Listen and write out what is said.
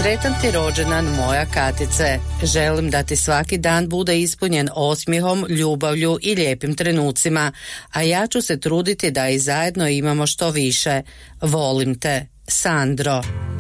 Sretan ti rođendan, moja Katice. Želim da ti svaki dan bude ispunjen osmijehom, ljubavlju i lijepim trenucima, a ja ću se truditi da i zajedno imamo što više. Volim te, Sandro.